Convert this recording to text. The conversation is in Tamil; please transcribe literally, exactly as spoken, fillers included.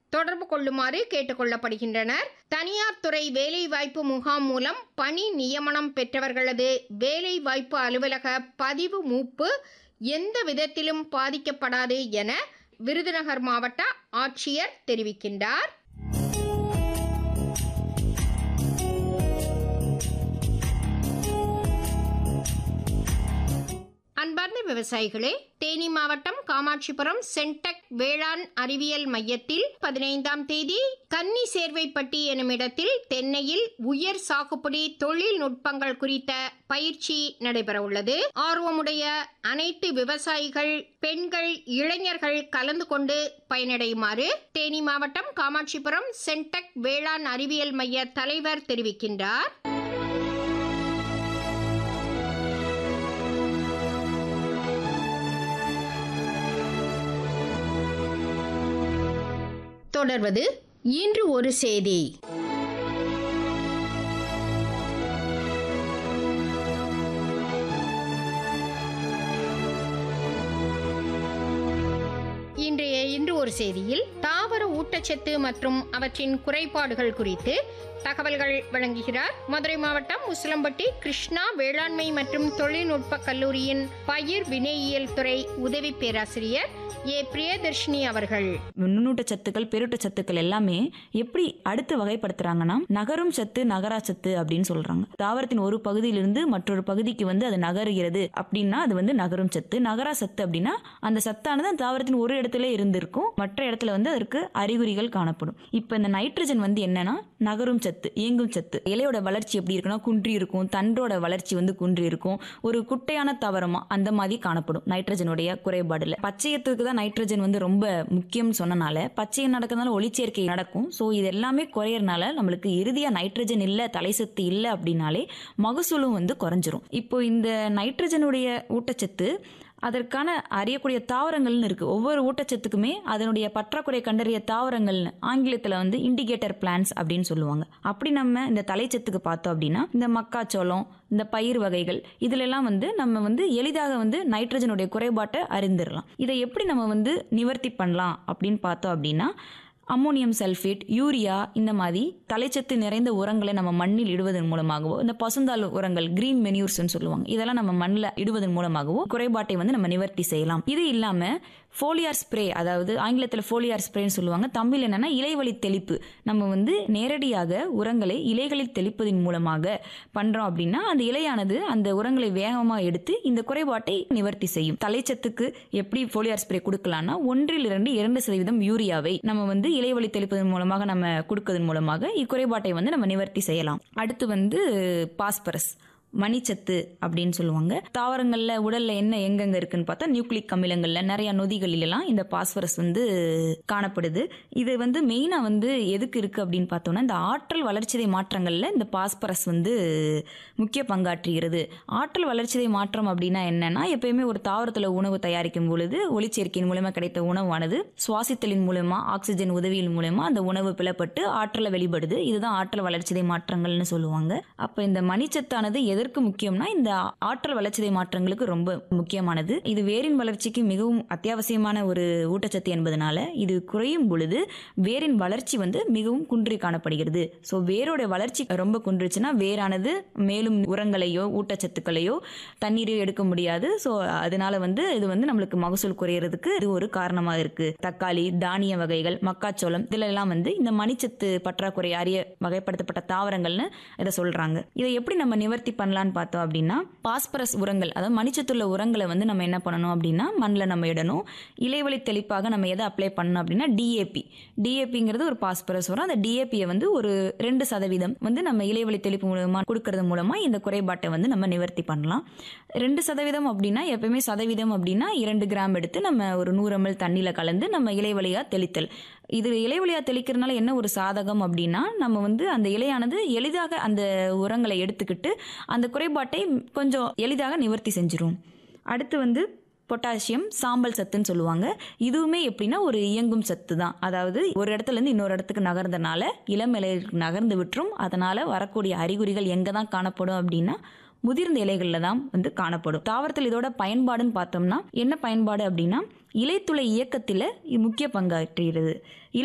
தொடர்பு கொள்ளுமாறு கேட்டுக்கொள்ளப்படுகின்றனர். தனியார் துறை வேலைவாய்ப்பு முகாம் மூலம் பணி நியமனம் பெற்றவர்களது வேலைவாய்ப்பு அலுவலக பதிவு மூப்பு எந்த விதத்திலும் பாதிக்கப்படாது என விருதுநகர் மாவட்ட ஆட்சியர் தெரிவிக்கின்றார். அன்பார்ந்த விவசாயிகளே, தேனி மாவட்டம் காமாட்சிபுரம் சென்டெக் வேளாண் அறிவியல் மையத்தில் பதினைந்தாம் தேதி கன்னி சேர்வைப்பட்டி எனும் இடத்தில் தென்னையில் உயர் சாகுபடி தொழில்நுட்பங்கள் குறித்த பயிற்சி நடைபெற உள்ளது. ஆர்வமுடைய அனைத்து விவசாயிகள், பெண்கள், இளைஞர்கள் கலந்து கொண்டு பயனடையுமாறு தேனி மாவட்டம் காமாட்சிபுரம் சென்டெக் வேளாண் அறிவியல் மைய தலைவர் தெரிவிக்கின்றார். தொடர்வது இன்று ஒரு செய்தி. இன்றைய இன்று ஒரு செய்தியில் தாவர ஊட்டச்சத்து மற்றும் அவற்றின் குறைபாடுகள் குறித்து தகவல்கள் வழங்குகிறார் மதுரை மாவட்டம் உசிலம்பட்டி கிருஷ்ணா வேளாண்மை மற்றும் தொழில்நுட்ப கல்லூரியின் பயிர் வினையியல் துறை உதவி பேராசிரியர் ஏ பிரியதர்ஷினி அவர்கள். நுண்ணூட்டச்சத்துக்கள், பெருட்டச்சத்துக்கள் எல்லாமே எப்படி அடுத்து வகைப்படுத்துறாங்கன்னா நகரும் சத்து, நகரா சத்து அப்படின்னு சொல்றாங்க. தாவரத்தின் ஒரு பகுதியிலிருந்து மற்றொரு பகுதிக்கு வந்து அது நகருகிறது அப்படின்னா அது வந்து நகரும் சத்து. நகரா சத்து அப்படின்னா அந்த சத்தானது அந்த தாவரத்தின் ஒரு இடத்துல இருந்திருக்கும், மற்ற இடத்துல வந்து அதற்கு அறிகுறிகள் காணப்படும். இப்ப இந்த நைட்ரஜன் வந்து என்னன்னா நகரும் சத்து, இயங்கும் சத்து. இலையோட வளர்ச்சி எப்படி இருக்குன்னா குன்றி இருக்கும், தண்டோட வளர்ச்சி வந்து குன்றி இருக்கும், ஒரு குட்டையான தாவரமா அந்த மாதிரி காணப்படும் நைட்ரஜனுடைய குறைபாடுல. பச்சையத்துக்கு தான் நைட்ரஜன் வந்து ரொம்ப முக்கியம் சொன்னனால பச்சையம் நடக்கிறதுனால ஒளிச்சேர்க்கை நடக்கும். ஸோ இது எல்லாமே குறையறனால நம்மளுக்கு இறுதியா நைட்ரஜன் இல்லை, தலைசத்து இல்லை அப்படின்னாலே மகசூலும் வந்து குறைஞ்சிரும். இப்போ இந்த நைட்ரஜனுடைய ஊட்டச்சத்து அதற்கான அறியக்கூடிய தாவரங்கள்னு இருக்கு. ஒவ்வொரு ஊட்டச்சத்துக்குமே அதனுடைய பற்றாக்குறை கண்டறிய தாவரங்கள்னு ஆங்கிலத்தில் வந்து இண்டிகேட்டர் பிளான்ஸ் அப்படின்னு சொல்லுவாங்க. அப்படி நம்ம இந்த தலைச்சத்துக்கு பார்த்தோம் அப்படின்னா இந்த மக்காச்சோளம், இந்த பயிர் வகைகள் இதுல எல்லாம் வந்து நம்ம வந்து எளிதாக வந்து நைட்ரஜனுடைய குறைபாட்டை அறிந்துடலாம். இதை எப்படி நம்ம வந்து நிவர்த்தி பண்ணலாம் அப்படின்னு பார்த்தோம் அப்படின்னா அம்மோனியம் சல்ஃபேட், யூரியா இந்த மாதிரி தலைச்சத்து நிறைந்த உரங்களை நம்ம மண்ணில் இடுவதன் மூலமாகவோ, இந்த பசுந்தாள் உரங்கள் கிரீன் மெனியூர்ஸ்ன்னு சொல்லுவாங்க, இதெல்லாம் நம்ம மண்ணில் இடுவதன் மூலமாகவோ குறைபாட்டை வந்து நம்ம நிவர்த்தி செய்யலாம். இது இல்லாம ஃபோலியார் ஸ்ப்ரே, அதாவது ஆங்கிலத்தில் ஃபோலியார் ஸ்ப்ரேன்னு சொல்லுவாங்க, தமிழ் என்னன்னா இலைவழி தெளிப்பு. நம்ம வந்து நேரடியாக உரங்களை இலைகளில் தெளிப்பதன் மூலமாக பண்றோம் அப்படின்னா அந்த இலையானது அந்த உரங்களை வேகமாக எடுத்து இந்த குறைபாட்டை நிவர்த்தி செய்யும். தலைச்சத்துக்கு எப்படி ஃபோலியார் ஸ்ப்ரே கொடுக்கலாம்னா ஒன்றில் இருந்து இரண்டு சதவீதம் யூரியாவை நம்ம வந்து இலைவழி தெளிப்பதன் மூலமாக நம்ம கொடுப்பதன் மூலமாக இக்குறைபாட்டை வந்து நம்ம நிவர்த்தி செய்யலாம். அடுத்து வந்து பாஸ்பரஸ், மணிச்சத்து அப்படின்னு சொல்லுவாங்க. தாவரங்கள்ல உடல்ல என்ன எங்கெங்க இருக்குன்னு பார்த்தா நியூக்ளிக் அமிலங்கள்ல நிறைய நொதிகளிலெல்லாம் இந்த பாஸ்பரஸ் வந்து காணப்படுது. இது வந்து மெயினா வந்து எதுக்கு இருக்கு அப்படின்னு பார்த்தோம்னா இந்த ஆற்றல் வளர்ச்சிதை மாற்றங்கள்ல இந்த பாஸ்பரஸ் வந்து முக்கிய பங்காற்றுகிறது. ஆற்றல் வளர்ச்சிதை மாற்றம் அப்படின்னா என்னன்னா எப்பயுமே ஒரு தாவரத்துல உணவு தயாரிக்கும் பொழுது ஒளிச்சேர்க்கையின் மூலமா கிடைத்த உணவானது சுவாசித்தலின் மூலமா ஆக்சிஜன் உதவியின் மூலமா அந்த உணவு பிளப்பட்டு ஆற்றலை வெளிப்படுது. இதுதான் ஆற்றல் வளர்ச்சிதை மாற்றங்கள்னு சொல்லுவாங்க. அப்ப இந்த மணிச்சத்தானது எதற்கு முக்கியம்னா இந்த ஆற்றல் வளர்ச்சிதை மாற்றங்களுக்கு ரொம்ப முக்கியமானது. இது வேரின் வளர்ச்சிக்கு மிகவும் அத்தியாவசியமான ஒரு ஊட்டச்சத்து என்பதனால இது குறையும் பொழுது வேரின் வளர்ச்சி வந்து மிகவும் குன்றி காணப்படுகிறது. ஸோ வேரோட வளர்ச்சி ரொம்ப குன்றுச்சுன்னா வேரானது மேலும் உரங்களையோ ஊட்டச்சத்துக்களையோ தண்ணீரையோ எடுக்க முடியாது. ஸோ அதனால வந்து இது வந்து நம்மளுக்கு மகசூல் குறையறதுக்கு இது ஒரு காரணமாக இருக்கு. தக்காளி, தானிய வகைகள், மக்காச்சோளம் இதுல எல்லாம் வந்து இந்த மணிச்சத்து பற்றாக்குறை அறிய வகைப்படுத்தப்பட்ட தாவரங்கள்னு இதை சொல்றாங்க. இதை எப்படி நம்ம நிவர்த்தி பண்ணலாம் பார்த்தோம் அப்படின்னா பாஸ்பரஸ் உரங்கள், அதாவது மணிச்சத்துள்ள உரங்களை வந்து நம்ம என்ன பண்ணணும் அப்படின்னா மண்ணில் நம்ம இடணும். இலைவழி தெளிப்பாக நம்ம எதை அப்ளை பண்ணணும் அப்படின்னா டிஏபி. டிஏபிங்கிறது ஒரு பாஸ்பரஸ் உரம். அந்த டிஏபியை வந்து ஒரு ரெண்டு சதவீதம் வந்து நம்ம இலைவழி தெளிப்பு மூலமா கொடுக்கறது மூலமா இந்த குறைபாட்டை வந்து நம்ம நிவர்த்தி பண்ணலாம். ரெண்டு சதவீதம் அப்படின்னா எப்பயுமே சதவீதம் அப்படின்னா இரண்டு கிராம் எடுத்து நம்ம ஒரு நூறு எம்எல் தண்ணியில கலந்து நம்ம இலைவழியா தெளித்தல். இது இலைவழியா தெளிக்கிறதுனால என்ன ஒரு சாதகம் அப்படின்னா நம்ம வந்து அந்த இலையானது எளிதாக அந்த உரங்களை எடுத்துக்கிட்டு அந்த குறைபாட்டை கொஞ்சம் எளிதாக நிவர்த்தி செஞ்சிரும். அடுத்து வந்து பொட்டாசியம், சாம்பல் சத்துன்னு சொல்லுவாங்க. இதுவுமே எப்படின்னா ஒரு இயங்கும் சத்து தான். அதாவது ஒரு இடத்துல இருந்து இன்னொரு இடத்துக்கு நகர்ந்தனால இளம் இலைகளுக்கு நகர்ந்து விட்டுரும். அதனால வரக்கூடிய அறிகுறிகள் எங்க தான் காணப்படும் அப்படின்னா முதிர்ந்த இலைகள்ல தான் வந்து காணப்படும். தாவரத்தில் இதோட பயன்பாடுன்னு பார்த்தோம்னா என்ன பயன்பாடு அப்படின்னா இலைத்துளை இயக்கத்தில் முக்கிய பங்காற்றுகிறது.